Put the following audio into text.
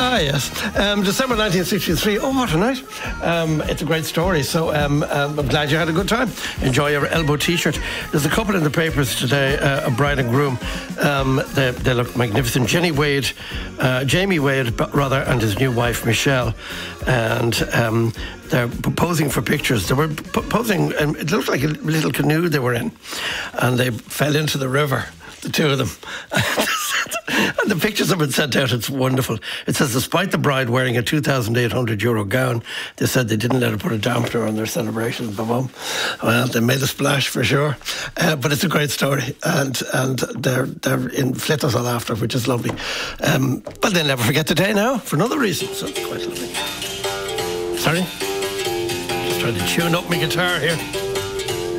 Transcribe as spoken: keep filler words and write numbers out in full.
Ah, yes. Um, December nineteen sixty-three. Oh, what a night. Um, it's a great story. So um, um, I'm glad you had a good time. Enjoy your elbow T-shirt. There's a couple in the papers today, uh, a bride and groom. Um, they, they look magnificent. Jenny Wade, uh, Jamie Wade, rather, and his new wife, Michelle. And um, they're posing for pictures. They were posing, and it looked like a little canoe they were in. And they fell into the river, the two of them. And the pictures have been sent out. It's wonderful. It says, despite the bride wearing a two thousand eight hundred euro gown, they said they didn't let her put a dampener on their celebrations. Ba-bum. Well, they made a splash for sure. Uh, but it's a great story. And and they're they're in flitters of laughter, which is lovely. Um, but they'll never forget the day now for another reason. So it's quite lovely. Sorry? Just trying to tune up my guitar here.